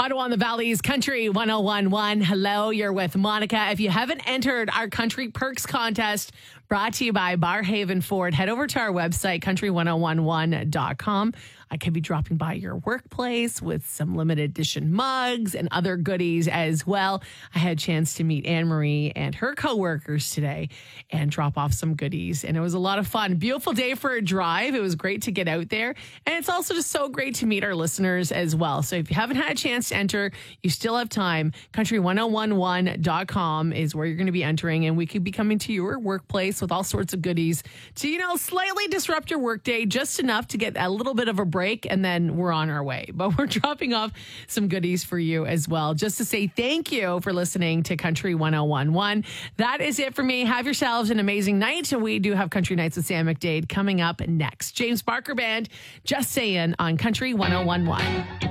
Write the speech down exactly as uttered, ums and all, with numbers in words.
Ottawa and the Valley's Country one oh one one. Hello, you're with Monica. If you haven't entered our Country Perks contest brought to you by Barrhaven Ford, head over to our website, country ten eleven dot com. I could be dropping by your workplace with some limited edition mugs and other goodies as well. I had a chance to meet Anne-Marie and her coworkers today and drop off some goodies. And it was a lot of fun. Beautiful day for a drive. It was great to get out there. And it's also just so great to meet our listeners as well. So if you haven't had a chance to enter, you still have time. country ten eleven dot com is where you're going to be entering. And we could be coming to your workplace with all sorts of goodies to, you know, slightly disrupt your workday just enough to get a little bit of a break. And then we're on our way. But we're dropping off some goodies for you as well, just to say thank you for listening to Country ten eleven. That is it for me. Have yourselves an amazing night. We do have Country Nights with Sam McDade coming up next. James Barker Band, Just Saying on Country ten eleven.